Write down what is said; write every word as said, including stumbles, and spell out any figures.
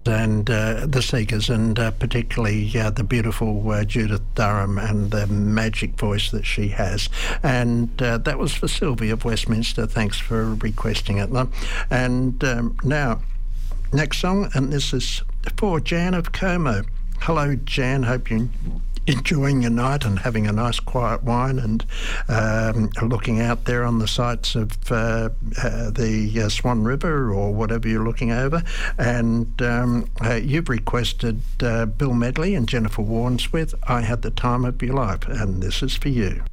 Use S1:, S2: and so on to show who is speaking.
S1: and uh, the Seekers, and uh, particularly uh, the beautiful uh, Judith Durham and the magic voice that she has. And uh, that was for Sylvie of Westminster. Thanks for requesting it, love. And um, now, next song, and this is for Jan of Como. Hello, Jan. Hope you're enjoying your night and having a nice quiet wine and um, looking out there on the sights of uh, uh, the uh, Swan River or whatever you're looking over. And um, uh, you've requested uh, Bill Medley and Jennifer Warnes with I Had the Time of Your Life, and this is for you.